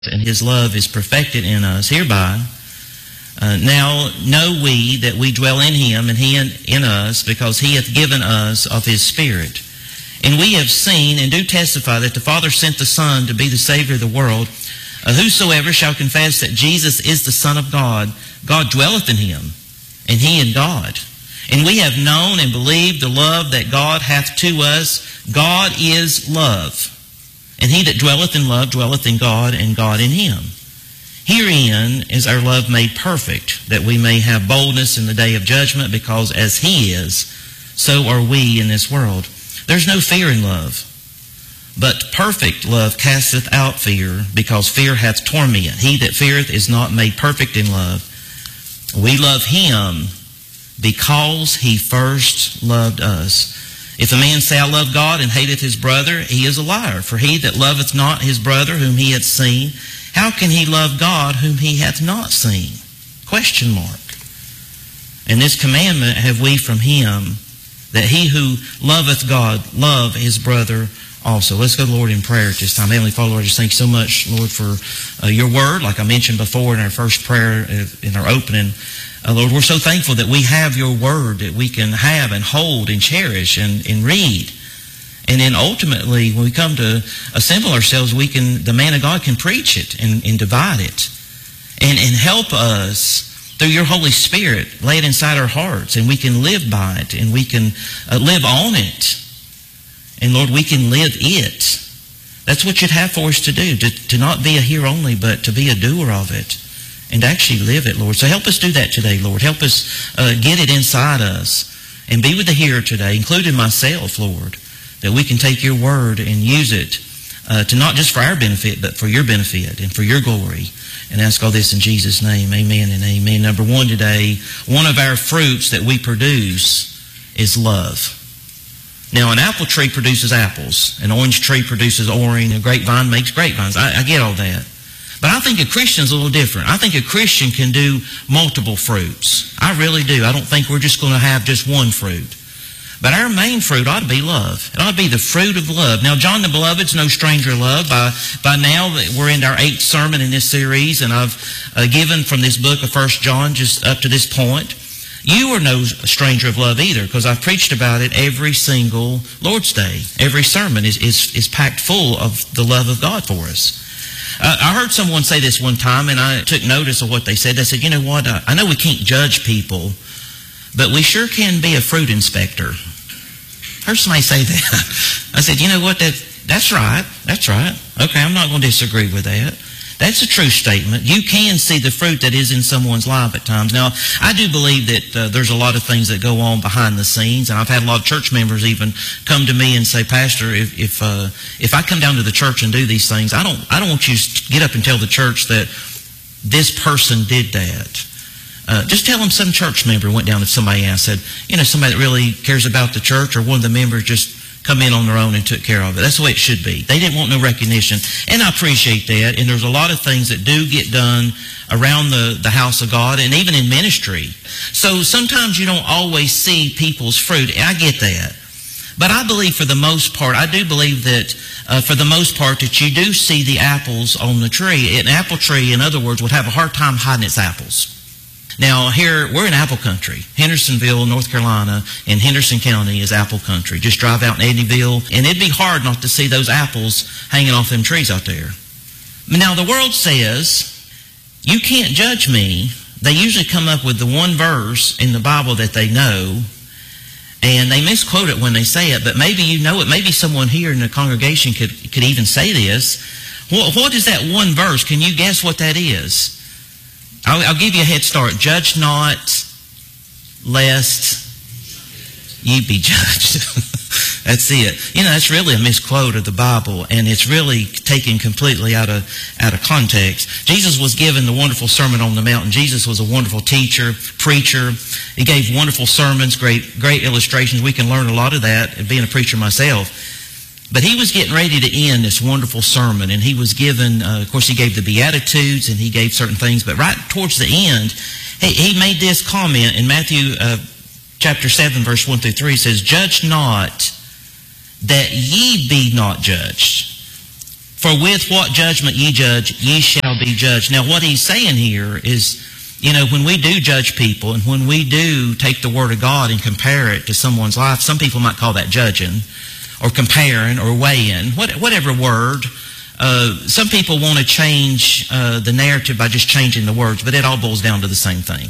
and His love is perfected in us hereby. Now know we that we dwell in Him, and He in us, because He hath given us of His Spirit. And we have seen and do testify that the Father sent the Son to be the Savior of the world. Whosoever shall confess that Jesus is the Son of God, God dwelleth in Him, and He in God. And we have known and believed the love that God hath to us. God is love. And he that dwelleth in love dwelleth in God, and God in him. Herein is our love made perfect, that we may have boldness in the day of judgment, because as He is, so are we in this world. There's no fear in love, but perfect love casteth out fear, because fear hath torment. He that feareth is not made perfect in love. We love Him because He first loved us. If a man say, I love God, and hateth his brother, he is a liar. For he that loveth not his brother whom he hath seen, how can he love God whom he hath not seen? Question mark. And this commandment have we from Him, that he who loveth God love his brother also. Let's go to the Lord in prayer at this time. Heavenly Father, Lord, I just thank you so much, Lord, for your word. Like I mentioned before in our first prayer, in our opening, Lord, we're so thankful that we have your word that we can have and hold and cherish and read. And then ultimately, when we come to assemble ourselves, the man of God can preach it and divide it and help us through your Holy Spirit, lay it inside our hearts, and we can live by it, and we can live on it. And Lord, we can live it. That's what you'd have for us to do, to not be a hearer only, but to be a doer of it, and actually live it, Lord. So help us do that today, Lord. Help us get it inside us, and be with the hearer today, including myself, Lord, that we can take your word and use it to not just for our benefit, but for your benefit and for your glory. And ask all this in Jesus' name. Amen and amen. Number one today, one of our fruits that we produce is love. Now, an apple tree produces apples. An orange tree produces orange. A grapevine makes grapevines. I get all that. But I think a Christian's a little different. I think a Christian can do multiple fruits. I really do. I don't think we're just going to have just one fruit. But our main fruit ought to be love. It ought to be the fruit of love. Now, John the Beloved's no stranger to love. By now, we're in our 8th sermon in this series, and I've given from this book of 1 John just up to this point. You are no stranger of love either, because I've preached about it every single Lord's Day. Every sermon is packed full of the love of God for us. I heard someone say this one time, and I took notice of what they said. They said, you know what, I know we can't judge people, but we sure can be a fruit inspector. I heard somebody say that. I said, you know what, that's right. That's right. Okay, I'm not going to disagree with that. That's a true statement. You can see the fruit that is in someone's life at times. Now, I do believe that there's a lot of things that go on behind the scenes, and I've had a lot of church members even come to me and say, Pastor, if I come down to the church and do these things, I don't want you to get up and tell the church that this person did that. Just tell them some church member went down to somebody and said, you know, somebody that really cares about the church, or one of the members just come in on their own and took care of it. That's the way it should be. They didn't want no recognition. And I appreciate that. And there's a lot of things that do get done around the house of God and even in ministry. So sometimes you don't always see people's fruit. I get that. But I believe for the most part, I do believe that for the most part that you do see the apples on the tree. An apple tree, in other words, would have a hard time hiding its apples. Now, here, we're in apple country. Hendersonville, North Carolina, and Henderson County is apple country. Just drive out in Eddyville, and it'd be hard not to see those apples hanging off them trees out there. Now, the world says, you can't judge me. They usually come up with the one verse in the Bible that they know, and they misquote it when they say it, but maybe you know it. Maybe someone here in the congregation could even say this. What is that one verse? Can you guess what that is? I'll give you a head start. Judge not, lest ye be judged. That's it. You know, that's really a misquote of the Bible, and it's really taken completely out of context. Jesus was given the wonderful Sermon on the Mount. Jesus was a wonderful teacher, preacher. He gave wonderful sermons, great illustrations. We can learn a lot of that, being a preacher myself. But he was getting ready to end this wonderful sermon, and he was given, of course, he gave the Beatitudes, and he gave certain things, but right towards the end, he made this comment in Matthew chapter 7, verse 1 through 3. It says, Judge not, that ye be not judged. For with what judgment ye judge, ye shall be judged. Now what he's saying here is, when we do judge people and when we do take the Word of God and compare it to someone's life, some people might call that judging or comparing or weighing, whatever word. Some people want to change the narrative by just changing the words, but it all boils down to the same thing.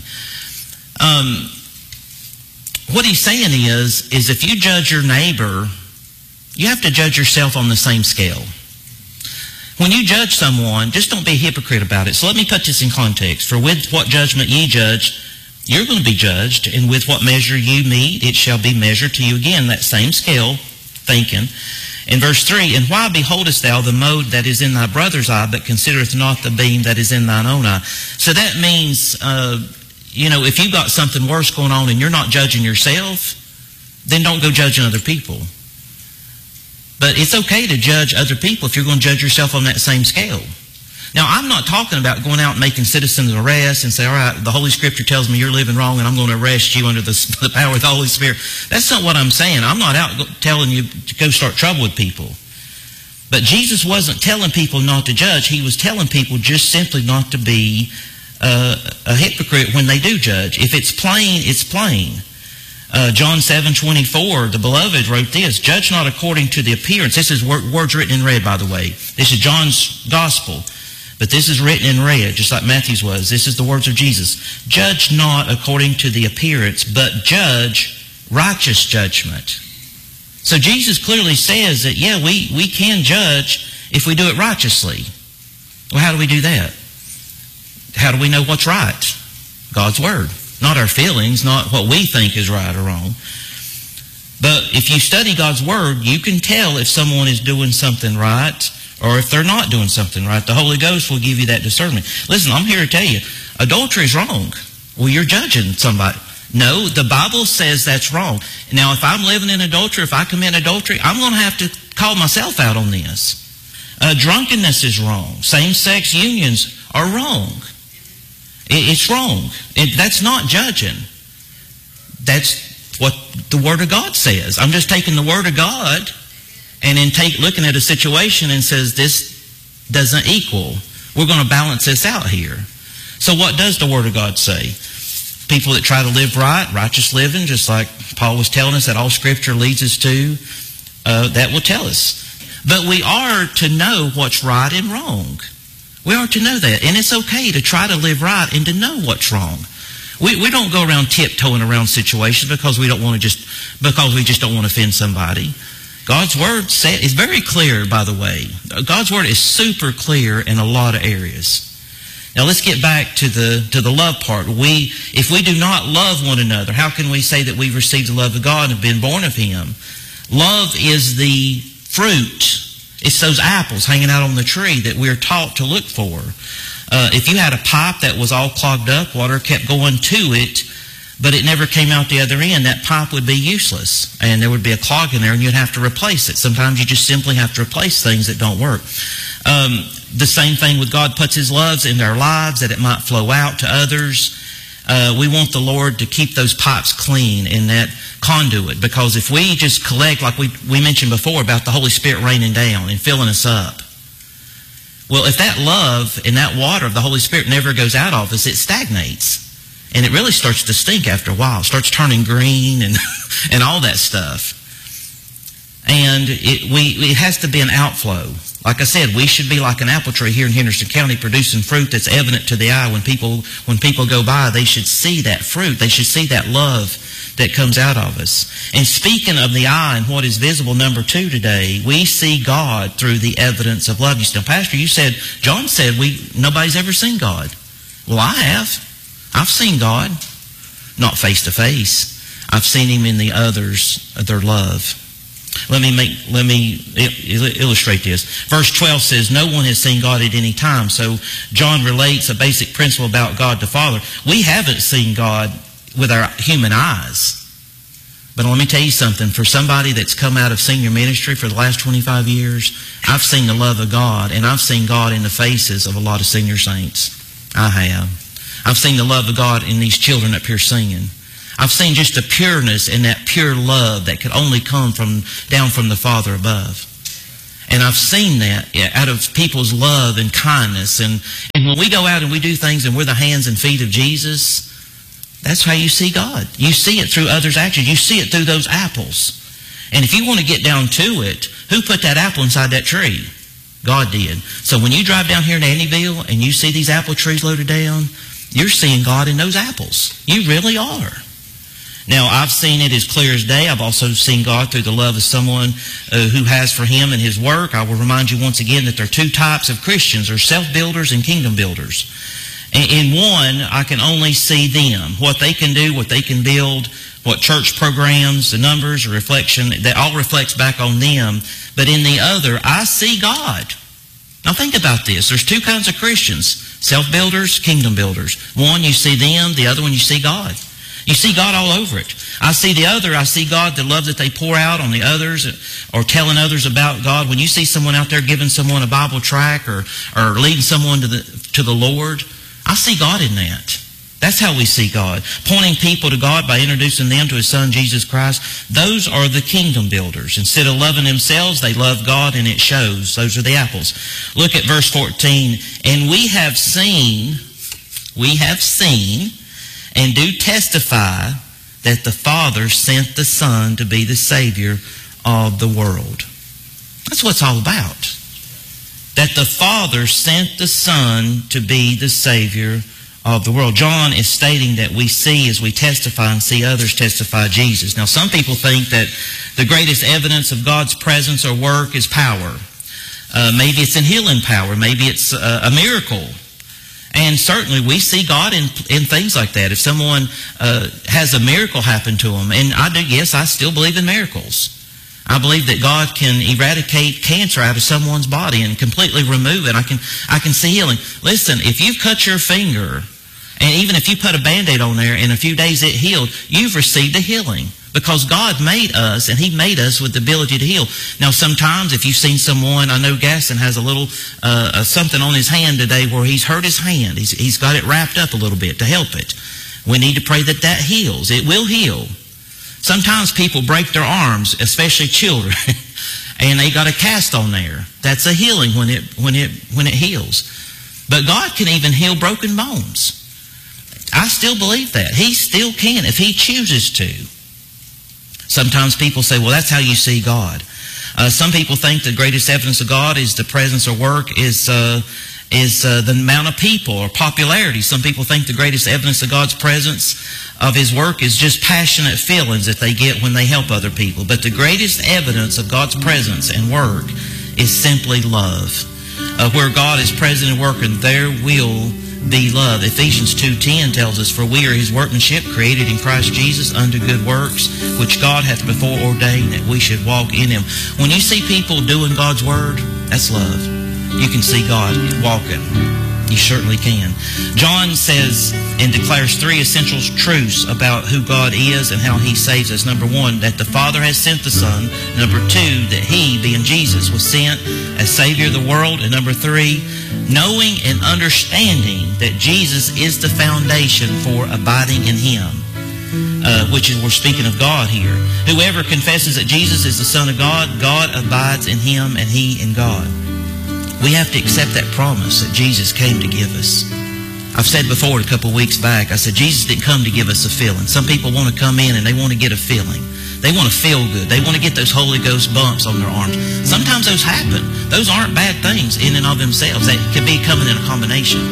What he's saying is if you judge your neighbor, you have to judge yourself on the same scale. When you judge someone, just don't be a hypocrite about it. So let me put this in context. For with what judgment ye judge, you're going to be judged, and with what measure you mete, it shall be measured to you again. That same scale thinking. In verse 3, and why beholdest thou the mote that is in thy brother's eye, but considereth not the beam that is in thine own eye? So that means, if you've got something worse going on and you're not judging yourself, then don't go judging other people. But it's okay to judge other people if you're going to judge yourself on that same scale. Now, I'm not talking about going out and making citizens arrests and say, all right, the Holy Scripture tells me you're living wrong and I'm going to arrest you under the power of the Holy Spirit. That's not what I'm saying. I'm not out telling you to go start trouble with people. But Jesus wasn't telling people not to judge. He was telling people just simply not to be a hypocrite when they do judge. If it's plain, it's plain. John 7:24, the beloved wrote this, judge not according to the appearance. This is words written in red, by the way. This is John's gospel, but this is written in red, just like Matthew's was. This is the words of Jesus. Judge not according to the appearance, but judge righteous judgment. So Jesus clearly says that, we can judge if we do it righteously. Well, how do we do that? How do we know what's right? God's Word. Not our feelings, not what we think is right or wrong. But if you study God's Word, you can tell if someone is doing something right or if they're not doing something right. The Holy Ghost will give you that discernment. Listen, I'm here to tell you, adultery is wrong. Well, you're judging somebody. No, the Bible says that's wrong. Now, if I'm living in adultery, if I commit adultery, I'm going to have to call myself out on this. Drunkenness is wrong. Same-sex unions are wrong. It's wrong. That's not judging. That's what the Word of God says. I'm just taking the Word of God and then looking at a situation and says, this doesn't equal. We're going to balance this out here. So what does the Word of God say? People that try to live right, righteous living, just like Paul was telling us that all Scripture leads us to, that will tell us. But we are to know what's right and wrong. We are to know that. And it's okay to try to live right and to know what's wrong. We don't go around tiptoeing around situations because we just don't want to offend somebody. God's Word is very clear, by the way. God's Word is super clear in a lot of areas. Now let's get back to the love part. If we do not love one another, how can we say that we've received the love of God and have been born of Him? Love is the fruit. It's those apples hanging out on the tree that we're taught to look for. If you had a pipe that was all clogged up, water kept going to it, but it never came out the other end, that pipe would be useless. And there would be a clog in there and you'd have to replace it. Sometimes you just simply have to replace things that don't work. The same thing with God puts His loves into our lives that it might flow out to others. We want the Lord to keep those pipes clean in that conduit, because if we just collect, like we mentioned before about the Holy Spirit raining down and filling us up, well, if that love and that water of the Holy Spirit never goes out of us, it stagnates. And it really starts to stink after a while. It starts turning green and all that stuff. And it has to be an outflow. Like I said, we should be like an apple tree here in Henderson County producing fruit that's evident to the eye. When people go by, they should see that fruit. They should see that love that comes out of us. And speaking of the eye and what is visible, number 2 today, we see God through the evidence of love. You said, Pastor, John said nobody's ever seen God. Well, I have. I've seen God. Not face to face. I've seen Him in the others, their love. Let me illustrate this. Verse 12 says, no one has seen God at any time. So John relates a basic principle about God the Father. We haven't seen God with our human eyes. But let me tell you something. For somebody that's come out of senior ministry for the last 25 years, I've seen the love of God, and I've seen God in the faces of a lot of senior saints. I have. I've seen the love of God in these children up here singing. I've seen just the pureness and that pure love that could only come down from the Father above. And I've seen that out of people's love and kindness. And when we go out and we do things and we're the hands and feet of Jesus, that's how you see God. You see it through others' actions. You see it through those apples. And if you want to get down to it, who put that apple inside that tree? God did. So when you drive down here in Andyville and you see these apple trees loaded down, you're seeing God in those apples. You really are. Now, I've seen it as clear as day. I've also seen God through the love of someone who has for Him and His work. I will remind you once again that there are two types of Christians. There are self-builders and kingdom builders. In one, I can only see them, what they can do, what they can build, what church programs, the numbers, the reflection, that all reflects back on them. But in the other, I see God. Now think about this. There's two kinds of Christians, self-builders, kingdom builders. One, you see them. The other one, you see God. You see God all over it. I see the other. I see God, the love that they pour out on the others or telling others about God. When you see someone out there giving someone a Bible tract or leading someone to the Lord, I see God in that. That's how we see God. Pointing people to God by introducing them to His Son, Jesus Christ. Those are the kingdom builders. Instead of loving themselves, they love God, and it shows. Those are the apples. Look at verse 14. And we have seen, and do testify that the Father sent the Son to be the Savior of the world. That's what it's all about. That the Father sent the Son to be the Savior of the world. John is stating that we see as we testify and see others testify Jesus. Now, some people think that the greatest evidence of God's presence or work is power. Maybe it's in healing power. Maybe it's a miracle. And certainly we see God in things like that. If someone has a miracle happen to them, and I still believe in miracles. I believe that God can eradicate cancer out of someone's body and completely remove it. I can see healing. Listen, if you've cut your finger, and even if you put a Band-Aid on there, in a few days it healed, you've received a healing. Because God made us, and He made us with the ability to heal. Now, sometimes if you've seen someone, I know Gaston has a little something on his hand today where he's hurt his hand. He's got it wrapped up a little bit to help it. We need to pray that heals. It will heal. Sometimes people break their arms, especially children, and they got a cast on there. That's a healing when it heals. But God can even heal broken bones. I still believe that. He still can if He chooses to. Sometimes people say, well, that's how you see God. Some people think the greatest evidence of God is the presence or work is the amount of people or popularity. Some people think the greatest evidence of God's presence, of His work, is just passionate feelings that they get when they help other people. But the greatest evidence of God's presence and work is simply love. Where God is present and working, there will be love. Ephesians 2:10 tells us, for we are His workmanship, created in Christ Jesus unto good works, which God hath before ordained that we should walk in them. When you see people doing God's Word, that's love. You can see God walking. You certainly can. John says and declares three essential truths about who God is and how He saves us. Number one, that the Father has sent the Son. Number two, that He, being Jesus, was sent as Savior of the world. And number three, knowing and understanding that Jesus is the foundation for abiding in Him. Which is, we're speaking of God here. Whoever confesses that Jesus is the Son of God, God abides in him and He in God. We have to accept that promise that Jesus came to give us. I've said before a couple of weeks back, I said Jesus didn't come to give us a feeling. Some people want to come in and they want to get a feeling. They want to feel good. They want to get those Holy Ghost bumps on their arms. Sometimes those happen. Those aren't bad things in and of themselves. They could be coming in a combination.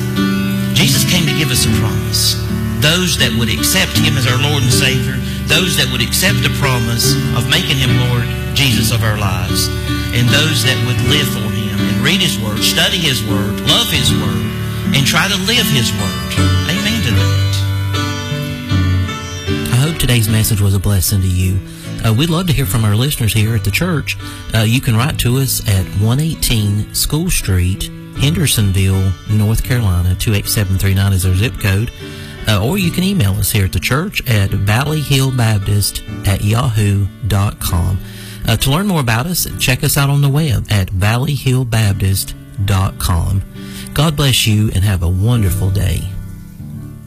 Jesus came to give us a promise. Those that would accept Him as our Lord and Savior, those that would accept the promise of making Him Lord Jesus of our lives, and those that would live for Him and read His Word, study His Word, love His Word, and try to live His Word. Amen to that. I hope today's message was a blessing to you. We'd love to hear from our listeners here at the church. You can write to us at 118 School Street, Hendersonville, North Carolina. 28739 is our zip code. Or you can email us here at the church at valleyhillbaptist@yahoo.com. To learn more about us, check us out on the web at valleyhillbaptist.com. God bless you and have a wonderful day.